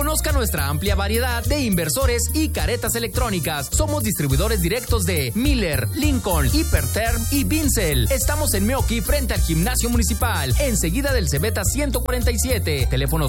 Conozca nuestra amplia variedad de inversores y caretas electrónicas. Somos distribuidores directos de Miller, Lincoln, Hiperterm y Vincel. Estamos en Meoqui frente al Gimnasio Municipal, enseguida del Cebeta 147, teléfono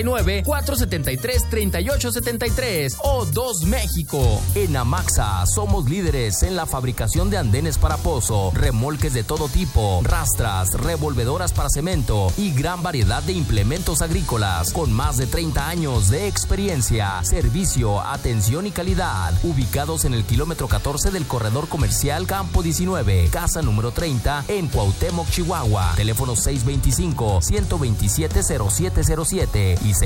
639-473-3873 o 2 México. En Amaxa somos líderes en la fabricación de andenes para pozo, remolques de todo tipo, rastras, revolvedoras para cemento y gran variedad de implementos agrícolas con más de 30 años de experiencia, servicio, atención y calidad. Ubicados en el kilómetro 14 del corredor comercial Campo 19, casa número 30 en Cuauhtémoc, Chihuahua. Teléfono 625-127-0707 y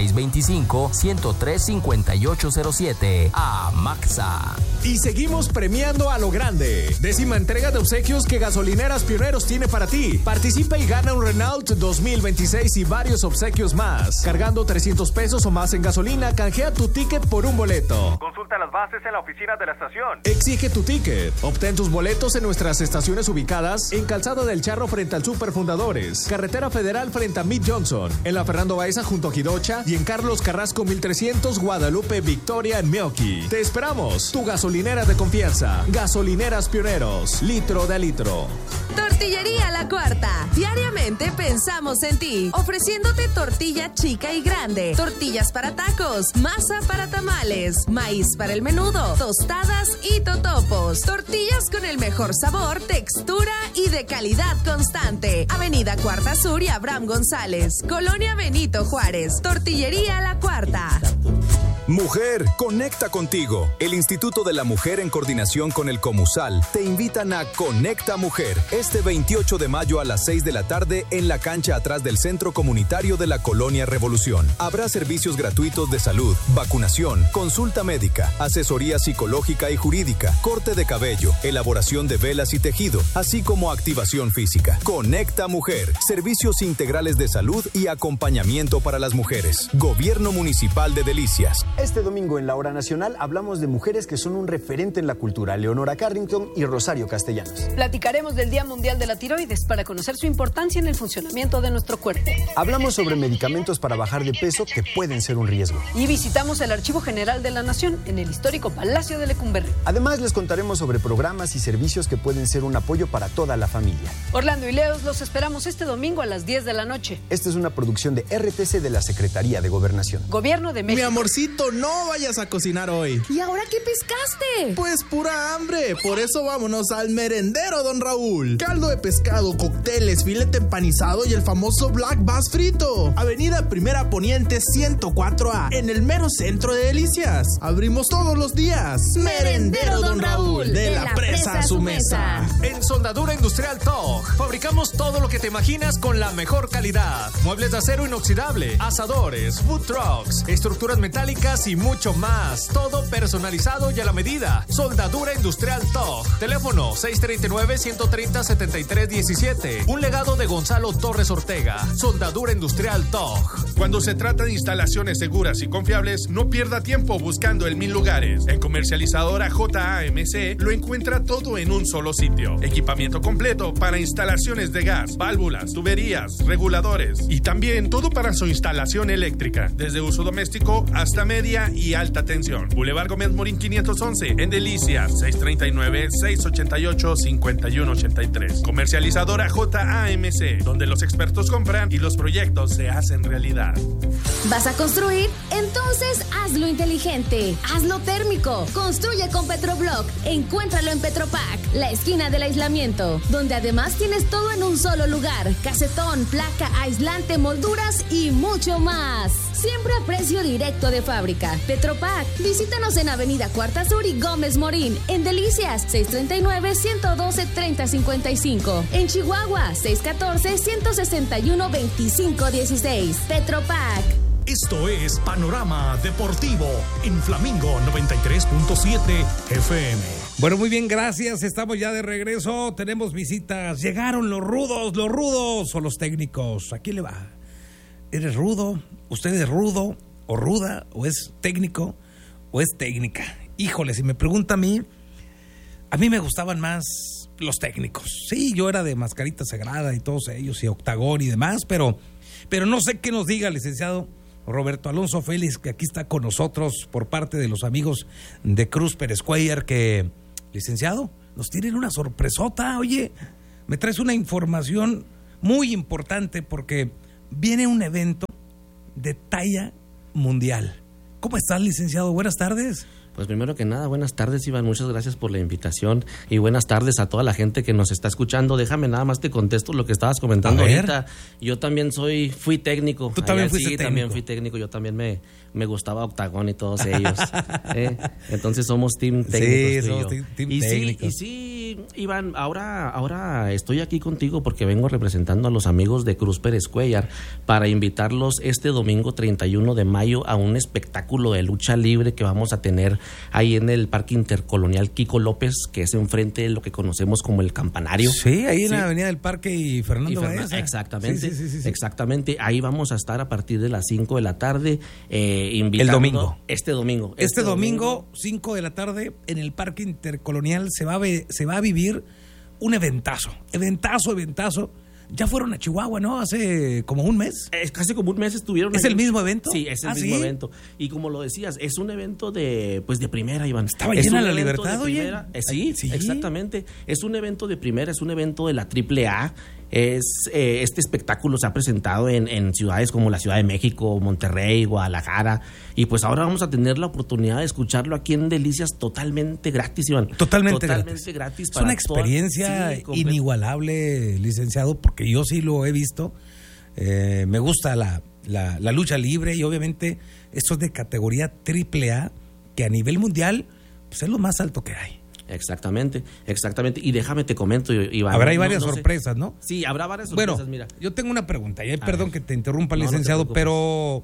625-103-5807. Amaxa. Y seguimos premiando a lo grande. 10ª entrega de obsequios que Gasolineras Pioneros tiene para ti. Participa y gana un Renault 2026 y varios obsequios más. Cargando 300 pesos o más en gasolina, canjea tu ticket por un boleto. Consulta las bases en la oficina de la estación. Exige tu ticket. Obtén tus boletos en nuestras estaciones ubicadas en Calzada del Charro frente al Super Fundadores, Carretera Federal frente a Mid Johnson, en la Fernando Baeza junto a Jidocha y en Carlos Carrasco 1300 Guadalupe Victoria en Meoqui. Te esperamos. Tu gasolinera de confianza. Gasolineras Pioneros. Litro de litro. Tortillería La Cuarta. Diariamente pensamos en ti, ofreciéndote tortilla chica y grande, tortillas para tacos, masa para tamales, maíz para el menudo, tostadas y totopos. Tortillas con el mejor sabor, textura y de calidad constante. Avenida Cuarta Sur y Abraham González, Colonia Benito Juárez. Tortillería La Cuarta. Mujer, conecta contigo. El Instituto de la Mujer, en coordinación con el Comusal, te invitan a Conecta Mujer este 28 de mayo a las 6 de la tarde en la cancha atrás del Centro Comunitario de la Colonia Revolución. Habrá servicios gratuitos de salud, vacunación, consulta médica, asesoría psicológica y jurídica, corte de cabello, elaboración de velas y tejido, así como activación física. Conecta Mujer, servicios integrales de salud y acompañamiento para las mujeres. Gobierno Municipal de Delicias. Este domingo en la Hora Nacional hablamos de mujeres que son un referente en la cultura, Leonora Carrington y Rosario Castellanos. Platicaremos del Día Mundial de la Tiroides para conocer su importancia en el funcionamiento de nuestro cuerpo. Hablamos sobre medicamentos para bajar de peso que pueden ser un riesgo. Y visitamos el Archivo General de la Nación en el histórico Palacio de Lecumberri. Además, les contaremos sobre programas y servicios que pueden ser un apoyo para toda la familia. Orlando y Leos los esperamos este domingo a las 10 de la noche. Esta es una producción de RTC de la Secretaría de Gobernación. Gobierno de México. Mi amorcito, no vayas a cocinar hoy. ¿Y ahora qué pescaste? Pues pura hambre, por eso vámonos al merendero, don Raúl. Caldo de pescado, cócteles, filete empanizado y el famoso Black Bass frito. Avenida Primera Poniente 104A, en el mero centro de Delicias. Abrimos todos los días. Merendero, don Raúl, de la presa a su mesa. En Soldadura Industrial TOG fabricamos todo lo que te imaginas con la mejor calidad. Muebles de acero inoxidable, asadores, food trucks, estructuras metálicas y mucho más. Todo personalizado y a la medida. Soldadura Industrial TOG. Teléfono 639-130-7317. Un legado de Gonzalo Torres Ortega. Soldadura Industrial TOG. Cuando se trata de instalaciones seguras y confiables, no pierda tiempo buscando en 1000 lugares. En Comercializadora JAMC lo encuentra todo en un solo sitio. Equipamiento completo para instalaciones de gas, válvulas, tuberías, reguladores y también todo para su instalación eléctrica, desde uso doméstico hasta media y alta tensión. Boulevard Gómez Morín 511 en Delicias, 639-688-5183. Comercializadora JAMC, donde los expertos compran y los proyectos se hacen realidad. ¿Vas a construir? Entonces hazlo inteligente, hazlo térmico. Construye con Petroblock. Encuéntralo en Petropac, la esquina del aislamiento, donde además tienes todo en un solo lugar: casetón, placa, aislante, molduras y mucho más. Siempre a precio directo de fábrica. Petropac. Visítanos en Avenida Cuarta Sur y Gómez Morín. En Delicias, 639-112-3055. En Chihuahua, 614-161-2516. Petropac. Esto es Panorama Deportivo en Flamingo 93.7 FM. Bueno, muy bien, gracias. Estamos ya de regreso. Tenemos visitas. Llegaron los rudos o los técnicos. ¿A quién le va? ¿Eres rudo? ¿Usted es rudo o ruda? ¿O es técnico o es técnica? Híjole, si me pregunta a mí me gustaban más los técnicos. Sí, yo era de Mascarita Sagrada y todos ellos y Octagón y demás, pero no sé qué nos diga, licenciado. Roberto Alonso Félix, que aquí está con nosotros por parte de los amigos de Crusper Squire, que, licenciado, nos tienen una sorpresota. Oye, me traes una información muy importante porque viene un evento de talla mundial. ¿Cómo estás, licenciado? Buenas tardes. Pues primero que nada, buenas tardes, Iván, muchas gracias por la invitación y buenas tardes a toda la gente que nos está escuchando. Déjame nada más te contesto lo que estabas comentando ahorita. Yo también fui técnico. ¿Tú también fuiste técnico? También fui técnico, yo también me gustaba Octagón y todos ellos. Entonces somos team técnicos. Sí, somos team técnicos. Y sí, Iván, ahora estoy aquí contigo porque vengo representando a los amigos de Crusper Squire para invitarlos este domingo 31 de mayo a un espectáculo de lucha libre que vamos a tener ahí en el Parque Intercolonial Kiko López, que es enfrente de lo que conocemos como el Campanario. Sí, ahí en la Avenida del Parque y Fernando Baeza. Exactamente, sí. Exactamente. Ahí vamos a estar a partir de las 5 de la tarde. El domingo. Este domingo, 5 de la tarde, en el Parque Intercolonial se va a vivir un eventazo. Ya fueron a Chihuahua, ¿no? Hace como un mes. Casi como un mes estuvieron. ¿Es el mismo evento? Sí, es el mismo evento. Y como lo decías, es un evento de primera, Iván. Estaba llena la Libertad, oye. Sí, exactamente. Es un evento de primera, es un evento de la AAA. Este espectáculo se ha presentado en ciudades como la Ciudad de México, Monterrey, Guadalajara, y pues ahora vamos a tener la oportunidad de escucharlo aquí en Delicias totalmente gratis, Iván. Totalmente gratis. Es una experiencia inigualable, licenciado, porque yo sí lo he visto. Me gusta la lucha libre y obviamente esto es de categoría AAA, que a nivel mundial pues es lo más alto que hay. Exactamente. Y déjame te comento, Iván. Habrá varias sorpresas, ¿no? Sí, habrá varias sorpresas, bueno, mira. Yo tengo una pregunta, y perdón que te interrumpa, licenciado, pero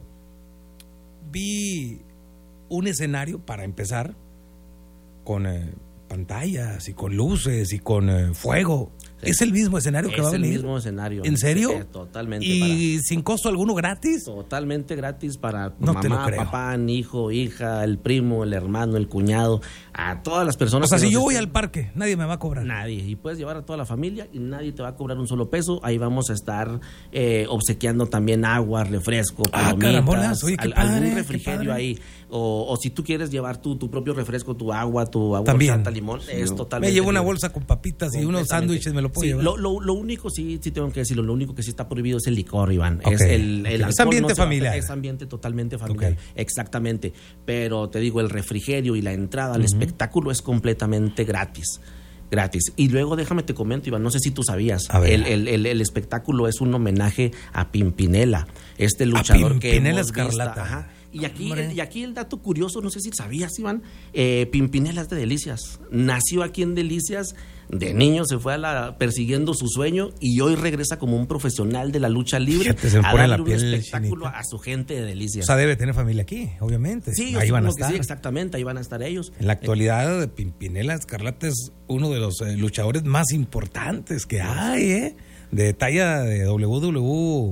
vi un escenario, para empezar, con pantallas y con luces y con fuego. Sí. ¿Es el mismo escenario que va a venir? Es el mismo escenario. ¿En serio? Sí, totalmente. ¿Y sin costo alguno gratis? Totalmente gratis para mamá, papá, hijo, hija, el primo, el hermano, el cuñado, a todas las personas. O sea, si yo voy al parque, nadie me va a cobrar. Nadie. Y puedes llevar a toda la familia y nadie te va a cobrar un solo peso. Ahí vamos a estar obsequiando también agua, refresco, palomitas, algún refrigerio ahí. O si tú quieres llevar tu propio refresco, tu agua horchata, limón, es totalmente. Me llevo una bolsa con papitas y unos sándwiches, me lo puedo llevar. Lo único, sí tengo que decirlo, lo único que sí está prohibido es el licor, Iván. Okay. Es ambiente familiar. Es ambiente totalmente familiar, exactamente. Pero te digo, el refrigerio y la entrada al espectáculo es completamente gratis. Y luego déjame te comento, Iván, no sé si tú sabías, el espectáculo es un homenaje a Pimpinela, este luchador que Pimpinela Escarlata. Ajá. Y aquí el dato curioso, no sé si sabías, Iván, Pimpinela es de Delicias. Nació aquí en Delicias, de niño se fue persiguiendo su sueño y hoy regresa como un profesional de la lucha libre a darle un espectáculo a su gente de Delicias. O sea, debe tener familia aquí, obviamente. Sí, ahí van a estar. Sí, exactamente, ahí van a estar ellos. En la actualidad, Pimpinela Escarlata es uno de los luchadores más importantes que hay, de talla de WWE.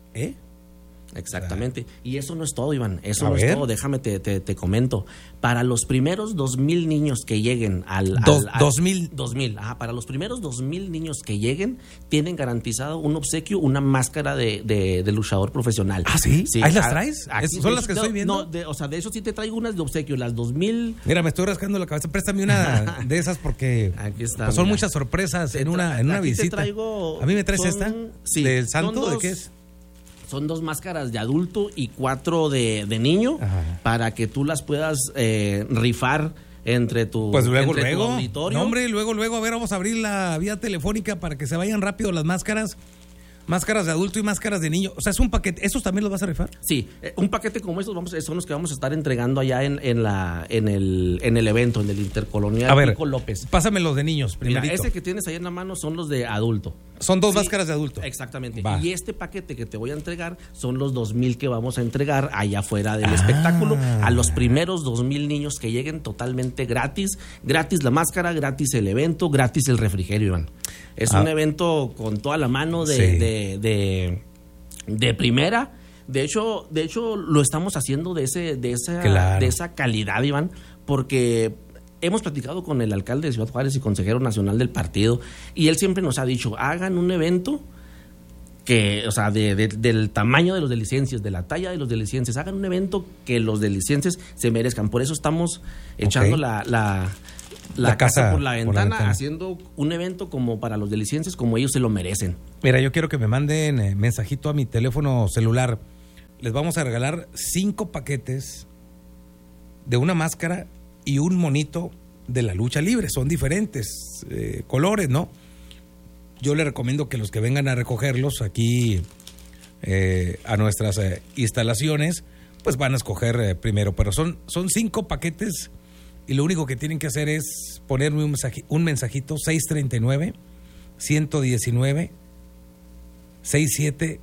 Exactamente. Y eso no es todo, Iván. Eso no es todo. Déjame te comento. Para los primeros 2,000 niños que lleguen al 2,000. Ajá, para los primeros 2,000 niños que lleguen, tienen garantizado un obsequio, una máscara de luchador profesional. ¿Ah, sí? ¿Ahí las traes? ¿Son las que estoy viendo? No, de eso sí te traigo unas de obsequio. Las 2,000. Mira, me estoy rascando la cabeza. Préstame una de esas porque aquí está, pues son muchas sorpresas en una visita. ¿A mí me traes esta? Sí. ¿Del santo? ¿De qué es? Son 2 máscaras de adulto y 4 de niño. Ajá. Para que tú las puedas rifar entre tu auditorio. No, hombre, luego, a ver, vamos a abrir la vía telefónica para que se vayan rápido las máscaras. Máscaras de adulto y máscaras de niño. O sea, es un paquete. ¿Estos también los vas a rifar? Sí, un paquete como estos son los que vamos a estar entregando allá en el evento, en el Intercolonial Kiko López. Pásame los de niños primerito. Mira, ese que tienes ahí en la mano son los de adulto. Son 2 máscaras de adulto. Exactamente. Va. Y este paquete que te voy a entregar son los 2,000 que vamos a entregar allá afuera del espectáculo. A los primeros 2,000 niños que lleguen totalmente gratis. Gratis la máscara, gratis el evento, gratis el refrigerio, Iván. Es un evento con toda la mano de primera. De hecho, lo estamos haciendo de esa calidad, Iván, porque hemos platicado con el alcalde de Ciudad Juárez y consejero nacional del partido, y él siempre nos ha dicho, hagan un evento o sea, del tamaño de los delicienses, de la talla de los delicienses. Hagan un evento que los delicienses se merezcan. Por eso estamos echando la casa por la ventana, haciendo un evento como para los delicienses, como ellos se lo merecen. Mira, yo quiero que me manden mensajito a mi teléfono celular. Les vamos a regalar 5 paquetes de una máscara y un monito de la lucha libre. Son diferentes colores, ¿no? Yo les recomiendo que los que vengan a recogerlos aquí a nuestras instalaciones, pues van a escoger primero. Pero son 5 paquetes y lo único que tienen que hacer es ponerme un mensajito 639-119-6757.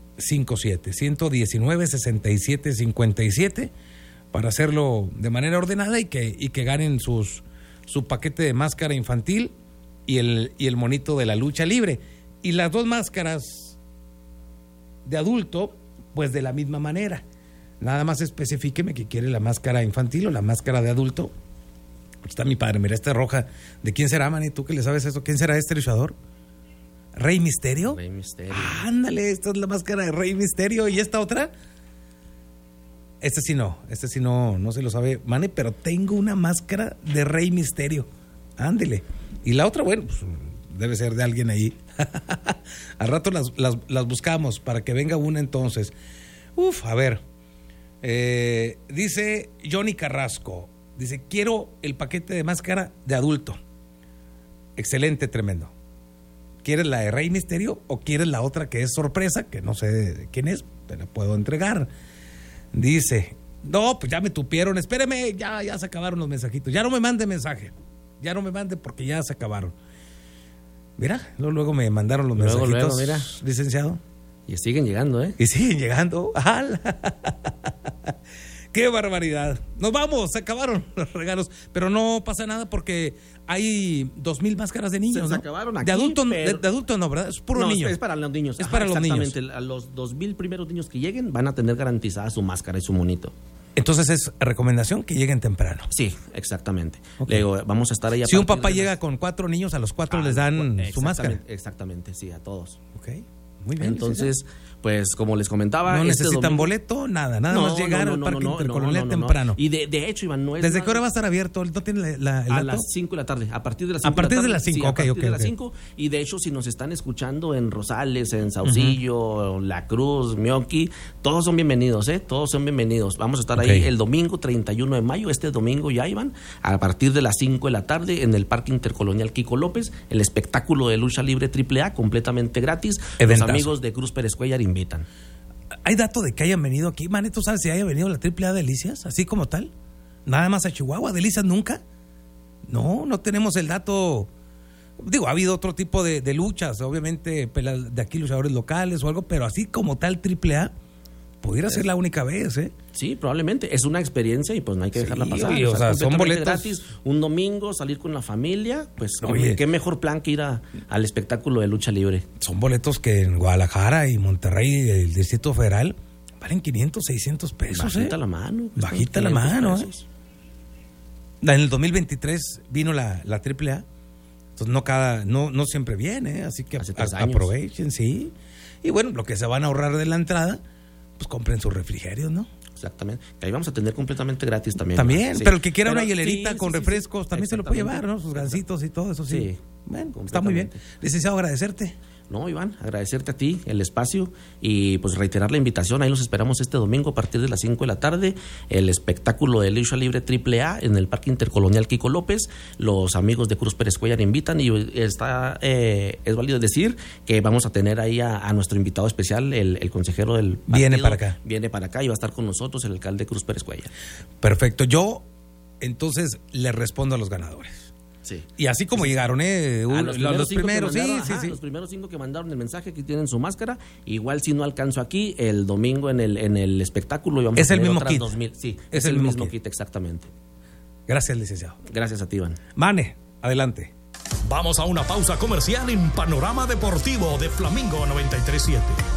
119-6757 para hacerlo de manera ordenada y que ganen su paquete de máscara infantil y el monito de la lucha libre. Y las 2 máscaras de adulto, pues de la misma manera. Nada más especifíqueme que quiere la máscara infantil o la máscara de adulto. Aquí está mi padre, mira, esta roja. ¿De quién será, Manny? ¿Tú que le sabes eso? ¿Quién será este luchador? ¿Rey Misterio? Rey Misterio. Ándale, esta es la máscara de Rey Misterio. ¿Y esta otra? Este sí no se lo sabe Manny, pero tengo una máscara de Rey Misterio. Ándele. Y la otra, bueno, pues, debe ser de alguien ahí. Al rato las buscamos para que venga una entonces. A ver. Dice Johnny Carrasco. Dice, quiero el paquete de máscara de adulto. Excelente, tremendo. ¿Quieres la de Rey Misterio o quieres la otra que es sorpresa? Que no sé de quién es, te la puedo entregar. Dice, no, pues ya me tupieron. Espéreme, ya se acabaron los mensajitos. Ya no me mande mensaje. Ya no me mande porque ya se acabaron. Mira, luego me mandaron los mensajitos. Luego, mira. Licenciado. Y siguen llegando, ¿eh? Y siguen llegando. ¡Qué barbaridad! Nos vamos, se acabaron los regalos, pero no pasa nada porque hay 2,000 máscaras de niños, se ¿no? acabaron aquí, de adulto no, ¿verdad? Es puro niño. Es para los niños. Es para los niños. Exactamente, a los 2,000 primeros niños que lleguen van a tener garantizada su máscara y su monito. Entonces es recomendación que lleguen temprano. Sí, exactamente. Okay. Luego vamos a estar ahí. Si un papá llega con 4 niños, a los 4 les dan su máscara. Exactamente, sí, a todos. Ok, muy bien. Entonces, pues como les comentaba, no necesitan boleto, nada más llegar al Parque Intercolonial temprano. Y de hecho, Iván, no es ¿desde qué hora va a estar abierto? ¿No tiene el dato? A las 5 de la tarde, a partir de las 5 a partir de las 5, sí, a partir de las 5. Y de hecho, si nos están escuchando en Rosales, en Saucillo, La Cruz, Mioqui, todos son bienvenidos, todos son bienvenidos. Vamos a estar ahí el domingo 31 de mayo, este domingo ya, Iván, a partir de las 5 de la tarde en el Parque Intercolonial Kiko López, el espectáculo de lucha libre AAA, completamente gratis. Eventazo. Los amigos de Cruz Pérez Cuellar invitan. ¿Hay dato de que hayan venido aquí? Man, ¿tú sabes si haya venido la AAA Delicias, así como tal? ¿Nada más a Chihuahua? ¿Delicias nunca? No tenemos el dato. Digo, ha habido otro tipo de luchas, obviamente, de aquí luchadores locales o algo, pero así como tal AAA, pudiera ser la única vez, ¿eh? Sí, probablemente. Es una experiencia y pues no hay que dejarla pasar. O sea, son boletos gratis. Un domingo, salir con la familia, pues qué mejor plan que ir al espectáculo de lucha libre. Son boletos que en Guadalajara y Monterrey, el Distrito Federal, valen 500, 600 pesos. Bajita la mano. Bajita la mano, pesos. En el 2023 vino la AAA. Entonces no siempre viene, así que aprovechen, sí. Y bueno, lo que se van a ahorrar de la entrada, pues compren sus refrigerios, ¿no? Exactamente. Que ahí vamos a tener completamente gratis también. También, sí. Pero el que quiera una hielerita con refrescos también se lo puede llevar, ¿no? Sus gancitos y todo eso, sí. Bueno, está muy bien. Licenciado, agradecerte. No, Iván, agradecerte a ti el espacio y pues reiterar la invitación. Ahí los esperamos este domingo a partir de las 5 de la tarde. El espectáculo de lucha libre AAA en el Parque Intercolonial Kiko López. Los amigos de Cruz Pérez Cuellar invitan y es válido decir que vamos a tener ahí a nuestro invitado especial, el consejero del partido. Viene para acá y va a estar con nosotros el alcalde Cruz Pérez Cuellar. Perfecto. Yo entonces le respondo a los ganadores. Sí. Y así como llegaron, los primeros, los primeros 5 que mandaron el mensaje que tienen su máscara, igual si no alcanzo aquí, el domingo en el espectáculo íbamos a tener otras kit. 2,000. Sí, es el mismo kit, exactamente. Gracias, licenciado. Gracias a ti, Iván. Mane, adelante. Vamos a una pausa comercial en Panorama Deportivo de Flamingo 93.7.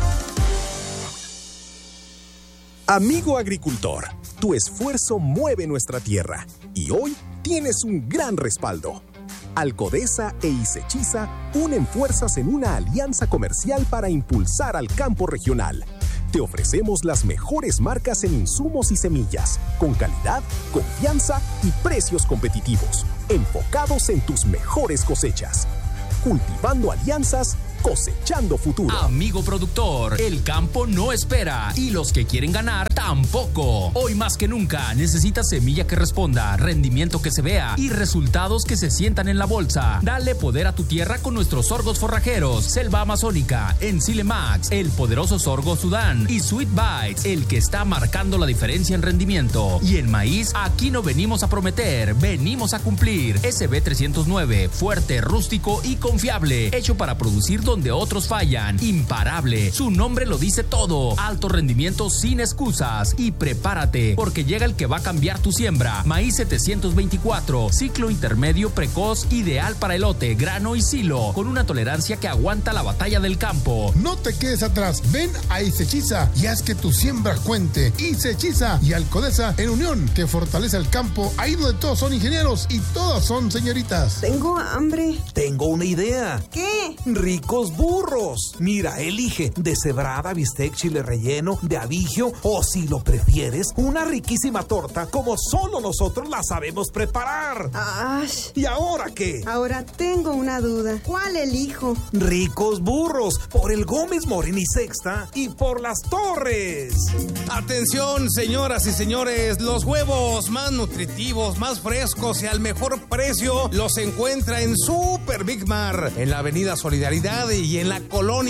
Amigo agricultor, tu esfuerzo mueve nuestra tierra y hoy tienes un gran respaldo. Alcodesa e Isechiza unen fuerzas en una alianza comercial para impulsar al campo regional. Te ofrecemos las mejores marcas en insumos y semillas, con calidad, confianza y precios competitivos, enfocados en tus mejores cosechas. Cultivando alianzas, cosechando futuro. Amigo productor, el campo no espera y los que quieren ganar tampoco. Hoy más que nunca necesitas semilla que responda, rendimiento que se vea y resultados que se sientan en la bolsa. Dale poder a tu tierra con nuestros sorgos forrajeros, Selva Amazónica, Ensile Max, el poderoso sorgo Sudán y Sweet Bites, el que está marcando la diferencia en rendimiento. Y en maíz, aquí no venimos a prometer, venimos a cumplir. SB 309, fuerte, rústico y confiable, hecho para producir donde otros fallan. Imparable, su nombre lo dice todo. Alto rendimiento sin excusas. Y prepárate, porque llega el que va a cambiar tu siembra. Maíz 724, ciclo intermedio precoz, ideal para elote, grano y silo, con una tolerancia que aguanta la batalla del campo. No te quedes atrás, ven a Isechiza y haz que tu siembra cuente. Isechiza y Alcodesa en unión, que fortalece el campo, ahí donde todos son ingenieros y todas son señoritas. Tengo hambre. Tengo una idea. ¿Qué? Ricos burros. Mira, elige deshebrada, bistec, chile relleno, de abigio o, si lo prefieres, una riquísima torta como solo nosotros la sabemos preparar. ¡Ash! ¿Y ahora qué? Ahora tengo una duda. ¿Cuál elijo? Ricos burros, por el Gómez Morín y Sexta y por Las Torres. Atención, señoras y señores, los huevos más nutritivos, más frescos y al mejor precio los encuentra en Super Big Mar, en la Avenida Solidaridad y en la Colonia